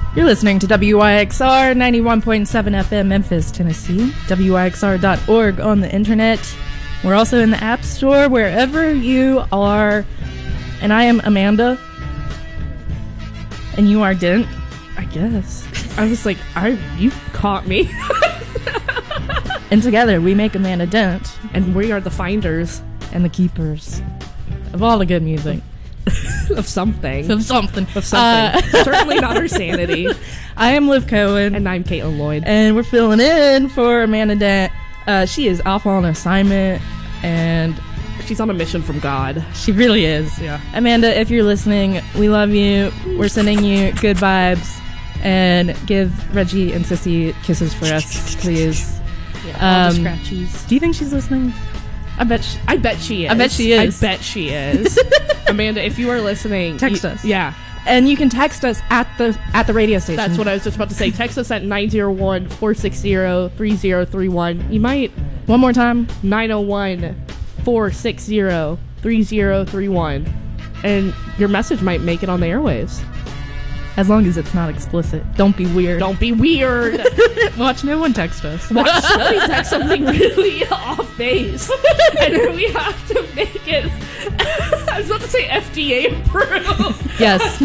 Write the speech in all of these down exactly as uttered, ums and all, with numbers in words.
You're listening to W Y X R ninety-one point seven F M Memphis, Tennessee. W Y X R dot org on the internet. We're also in the App Store, wherever you are. And I am Amanda. And you are Dent. I guess. I was like, I you caught me. And together we make Amanda Dent. And we are the finders. And the keepers. Of all the good music. Of something. Of something. Of something. Uh, Certainly not her sanity. I am Liv Cohen. And I'm Caitlin Lloyd. And we're filling in for Amanda Dent. Uh, she is off on assignment. And she's on a mission from God. She really is. Yeah. Amanda, if you're listening, we love you. We're sending you good vibes. And give Reggie and Sissy kisses for us, please. Yeah, all um, the scratchies. Do you think she's listening? I bet she, I bet she is. I bet she is. I bet she is. Amanda, if you are listening, text you, us. Yeah. And you can text us at the at the radio station. That's what I was just about to say. Text us at nine oh one, four six zero, three zero three one. You might... One more time. nine oh one, four six zero, three zero three one. And your message might make it on the airwaves. As long as it's not explicit. Don't be weird. Don't be weird. Watch no one text us. Watch somebody text something really off base. And then we have to make it... I was about to say F D A approved. Yes.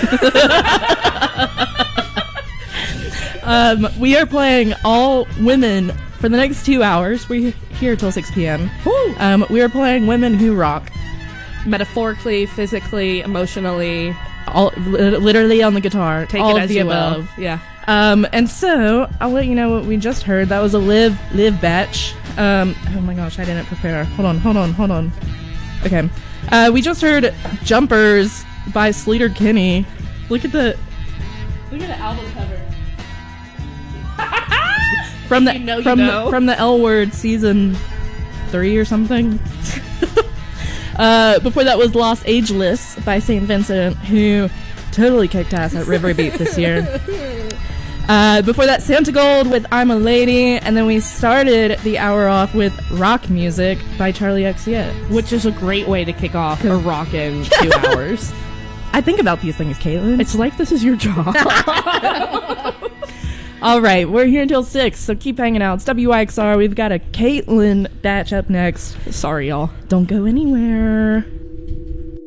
um, we are playing all women for the next two hours. We're here till six p.m. Um, we are playing women who rock. Metaphorically, physically, emotionally... All literally on the guitar. Take all it of as the you above. will. Yeah. Um, and so I'll let you know what we just heard. That was a live live batch. Um, oh my gosh, I didn't prepare. Hold on, hold on, hold on. Okay. Uh, we just heard "Jumpers" by Sleater Kinney. Look at the look at the album cover. from the you know, from you know. the, from the L Word season three or something. Uh, before that was Lost Ageless by Saint Vincent, who totally kicked ass at River Beat this year. Uh, before that, Santa Gold with I'm a Lady, and then we started the hour off with Rock Music by Charlie X C X. Which is a great way to kick off a rockin' two hours. I think about these things, Caitlin. It's like this is your job. All right, we're here until six, so keep hanging out. It's W I X R. We've got a Caitlin batch up next. Sorry, y'all. Don't go anywhere.